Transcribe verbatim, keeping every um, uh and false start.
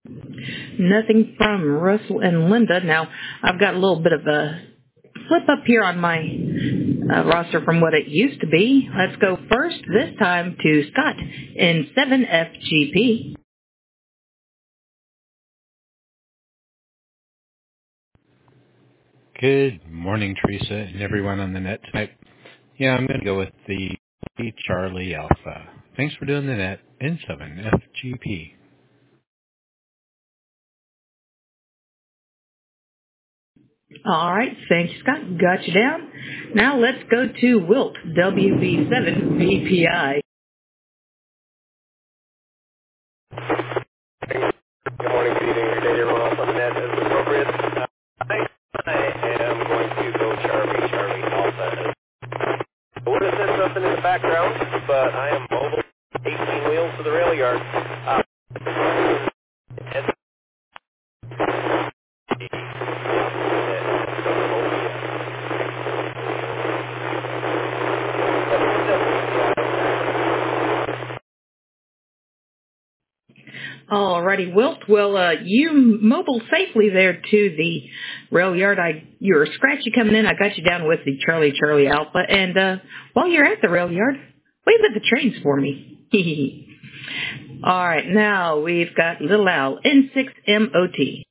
Nothing from Russell and Linda. Now, I've got a little bit of a flip up here on my uh, roster from what it used to be. Let's go first, this time to Scott in seven F G P. Good morning, Teresa, and everyone on the net tonight. Yeah, I'm going to go with the Charlie Alpha. Thanks for doing the net in seven F G P. All right, thanks, Scott. Got you down. Now let's go to Wilt, W V seven V P I. Good morning, good evening, good day, everyone else on the net as appropriate. Uh, I, I am going to go Charlie, Charlie Alpha. I would have said something in the background, but I am mobile, eighteen wheels to the rail yard. Uh, and All righty, Wilt. Well, uh, you mobile safely there to the rail yard. I, you were scratchy coming in. I got you down with the Charlie, Charlie Alpha. And uh, while you're at the rail yard, wave at the trains for me. All right, now we've got Little Al, N six M O T.